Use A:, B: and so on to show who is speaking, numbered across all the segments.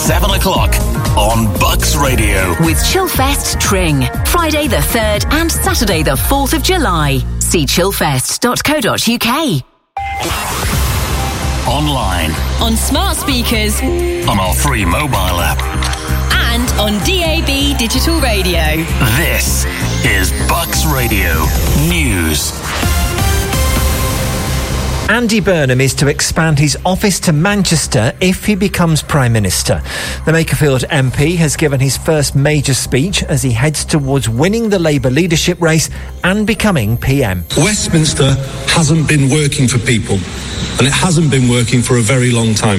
A: 7 o'clock on Bucks Radio.
B: With Chillfest Tring, Friday the 3rd and Saturday the 4th of July. See chillfest.co.uk.
A: Online.
C: On smart speakers.
A: On our free mobile app.
C: And on DAB Digital Radio.
A: This is Bucks Radio News.
D: Andy Burnham is to expand his office to Manchester if he becomes Prime Minister. The Makerfield MP has given his first major speech as he heads towards winning the Labour leadership race and becoming PM.
E: Westminster hasn't been working for people, and it hasn't been working for a very long time.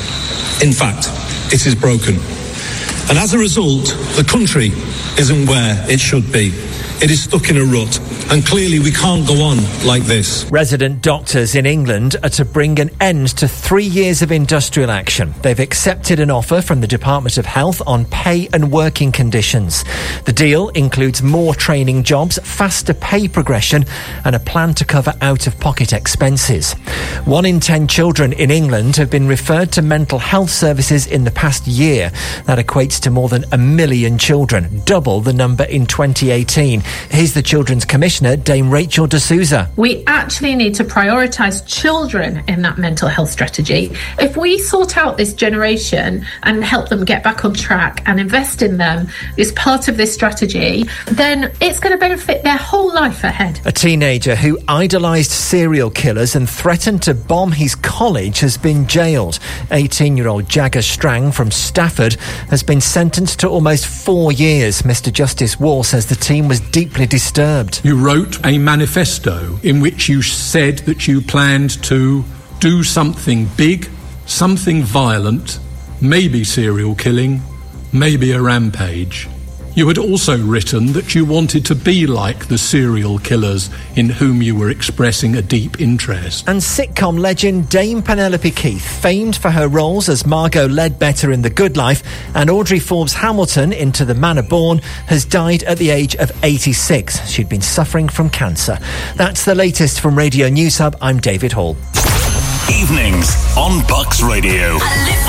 E: In fact, it is broken. And as a result, the country isn't where it should be. It is stuck in a rut, and clearly we can't go on like this.
D: Resident doctors in England are to bring an end to 3 years of industrial action. They've accepted an offer from the Department of Health on pay and working conditions. The deal includes more training jobs, faster pay progression, and a plan to cover out-of-pocket expenses. 1 in 10 children in England have been referred to mental health services in the past year. That equates to more than 1 million children, double the number in 2018. Here's the Children's Commissioner, Dame Rachel de Souza.
F: We actually need to prioritise children in that mental health strategy. If we sort out this generation and help them get back on track and invest in them as part of this strategy, then it's going to benefit their whole life ahead.
D: A teenager who idolised serial killers and threatened to bomb his college has been jailed. 18-year-old Jagger Strang from Stafford has been sentenced to almost 4 years. Mr Justice Wall says the team was deeply disturbed.
G: You wrote a manifesto in which you said that you planned to do something big, something violent, maybe serial killing, maybe a rampage. You had also written that you wanted to be like the serial killers in whom you were expressing a deep interest.
D: And sitcom legend Dame Penelope Keith, famed for her roles as Margot Ledbetter in The Good Life and Audrey Forbes Hamilton in To the Manor Born, has died at the age of 86. She'd been suffering from cancer. That's the latest from Radio News Hub. I'm David Hall.
A: Evenings on Bucks Radio.